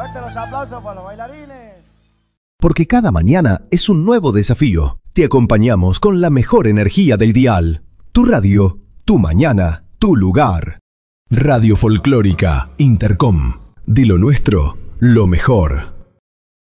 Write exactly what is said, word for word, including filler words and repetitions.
Fuerte los aplausos para los bailarines. Porque cada mañana es un nuevo desafío. Te acompañamos con la mejor energía del dial. Tu radio, tu mañana, tu lugar. Radio Folclórica Intercom. De lo nuestro, lo mejor.